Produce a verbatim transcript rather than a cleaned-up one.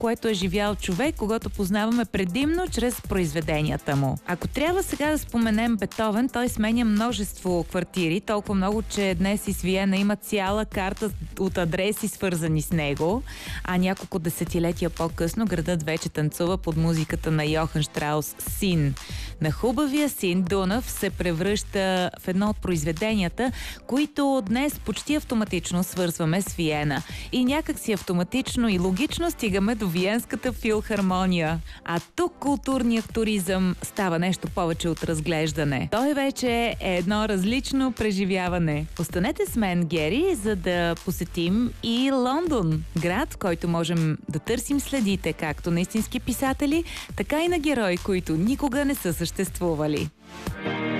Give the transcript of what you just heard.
което е живял човек, когато познаваме предимно чрез произведенията му. Ако трябва сега да споменем Бетовен, той сменя множество квартири, толкова много, че днес из Виена има цяла карта от адреси, свързани с него, а няколко десетилетия по-късно градът вече танцува под музиката на Йохан Штраус «Син». На хубавия Син Дунав се превръща в едно от произведенията, които днес почти автоматично свързваме с Виена. И някак си автоматично и логично стигаме до Виенската филхармония. А тук културният туризъм става нещо повече от разглеждане. Той вече е едно различно преживяване. Останете с мен, Гери, за да посетим и Лондон. Град, в който можем да търсим следите както на истински писатели, така и на герои, които никога не са съществували.